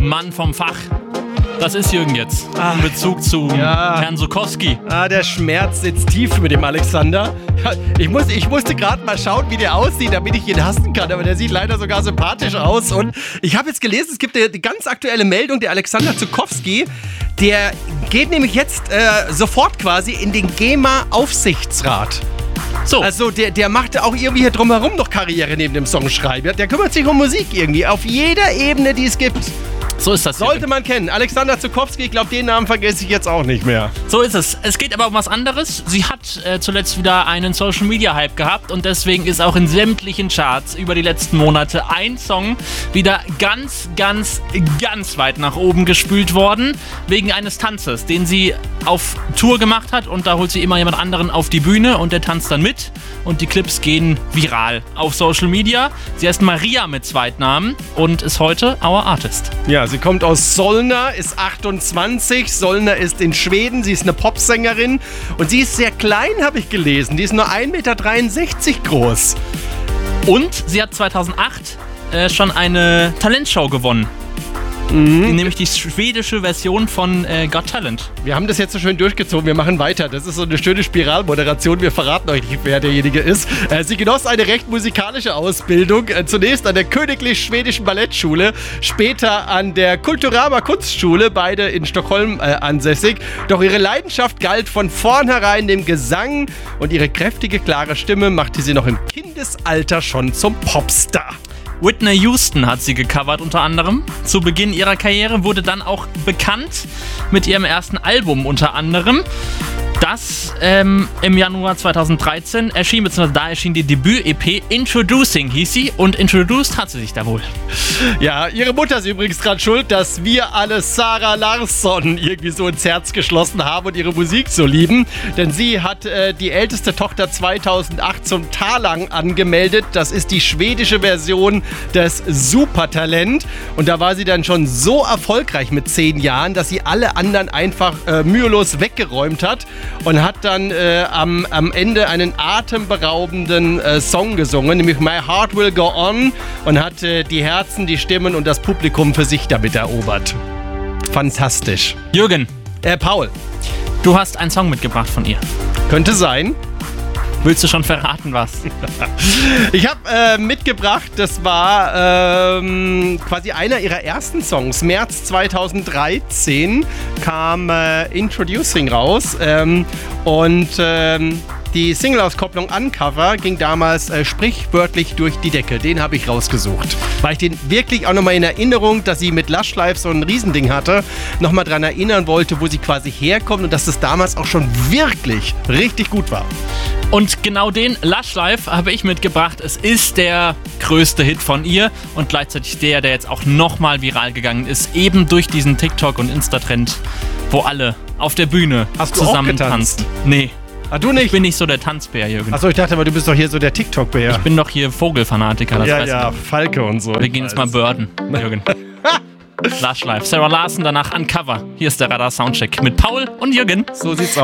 Mann vom Fach. Das ist Jürgen jetzt. In Bezug zu Herrn Sukowski. Der Schmerz sitzt tief mit dem Alexander. Ich musste gerade mal schauen, wie der aussieht, damit ich ihn hassen kann. Aber der sieht leider sogar sympathisch aus. Und ich habe jetzt gelesen, es gibt die ganz aktuelle Meldung, der Alexander Sukowski, der geht nämlich jetzt sofort quasi in den GEMA-Aufsichtsrat. So. Also der macht auch irgendwie hier drumherum noch Karriere neben dem Songschreiben. Der kümmert sich um Musik irgendwie auf jeder Ebene, die es gibt. So ist das. Sollte man kennen. Alexander Sukowski, ich glaube, den Namen vergesse ich jetzt auch nicht mehr. So ist es. Es geht aber um was anderes. Sie hat zuletzt wieder einen Social-Media-Hype gehabt und deswegen ist auch in sämtlichen Charts über die letzten Monate ein Song wieder ganz, ganz, ganz weit nach oben gespült worden, wegen eines Tanzes, den sie auf Tour gemacht hat, und da holt sie immer jemand anderen auf die Bühne und der tanzt dann mit und die Clips gehen viral auf Social Media. Sie heißt Maria mit Zweitnamen und ist heute Our Artist. Ja, sie kommt aus Solna, ist 28. Solna ist in Schweden. Sie ist eine Popsängerin und sie ist sehr klein, habe ich gelesen. Die ist nur 1,63 Meter groß. Und sie hat 2008 schon eine Talentshow gewonnen. Nämlich die schwedische Version von Got Talent. Wir haben das jetzt so schön durchgezogen, wir machen weiter. Das ist so eine schöne Spiralmoderation, wir verraten euch nicht, wer derjenige ist. Sie genoss eine recht musikalische Ausbildung, zunächst an der Königlich Schwedischen Ballettschule, später an der Kulturama Kunstschule, beide in Stockholm ansässig. Doch ihre Leidenschaft galt von vornherein dem Gesang und ihre kräftige, klare Stimme machte sie noch im Kindesalter schon zum Popstar. Whitney Houston hat sie gecovert unter anderem. Zu Beginn ihrer Karriere wurde dann auch bekannt mit ihrem ersten Album unter anderem. Das im Januar 2013 erschien, beziehungsweise da erschien die Debüt-EP Introducing hieß sie, und introduced hat sie sich da wohl. Ja, ihre Mutter ist übrigens dran schuld, dass wir alle Sara Larsson irgendwie so ins Herz geschlossen haben und ihre Musik so lieben. Denn sie hat die älteste Tochter 2008 zum Talang angemeldet. Das ist die schwedische Version des Supertalent. Und da war sie dann schon so erfolgreich mit 10 Jahren, dass sie alle anderen einfach mühelos weggeräumt hat. Und hat dann am Ende einen atemberaubenden Song gesungen, nämlich My Heart Will Go On, und hat die Herzen, die Stimmen und das Publikum für sich damit erobert. Fantastisch. Jürgen. Paul. Du hast einen Song mitgebracht von ihr. Könnte sein. Willst du schon verraten, was? Ich habe mitgebracht, das war quasi einer ihrer ersten Songs. März 2013 kam Introducing raus und die Single-Auskopplung Uncover ging damals sprichwörtlich durch die Decke. Den habe ich rausgesucht. Weil ich den wirklich auch nochmal in Erinnerung, dass sie mit Lush Life so ein Riesending hatte, nochmal dran erinnern wollte, wo sie quasi herkommt und dass das damals auch schon wirklich richtig gut war. Und genau den Lush Life habe ich mitgebracht. Es ist der größte Hit von ihr und gleichzeitig der jetzt auch nochmal viral gegangen ist, eben durch diesen TikTok- und Insta-Trend, wo alle auf der Bühne zusammen tanzen. Nee. Ah, du nicht? Ich bin nicht so der Tanzbär, Jürgen. Achso, ich dachte aber, du bist doch hier so der TikTok-Bär. Ich bin doch hier Vogelfanatiker. Das ja, Falke und so. Wir gehen jetzt mal birden, Jürgen. Lush Life. Sarah Larson, danach Uncover. Hier ist der Radar Soundcheck mit Paul und Jürgen. So sieht's aus.